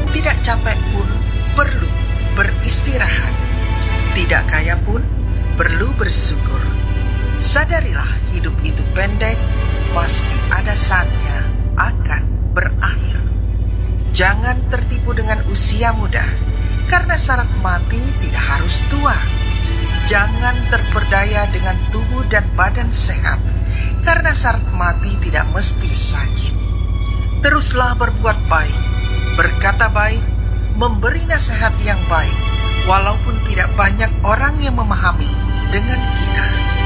Tidak capek pun perlu beristirahat. Tidak kaya pun perlu bersyukur. Sadarilah hidup itu pendek, pasti ada saatnya akan berakhir. Jangan tertipu dengan usia muda, karena syarat mati tidak harus tua. Jangan terperdaya dengan tubuh dan badan sehat, karena syarat mati tidak mesti sakit. Teruslah berbuat baik, berkata baik, memberi nasihat yang baik, walaupun tidak banyak orang yang memahami dengan kita.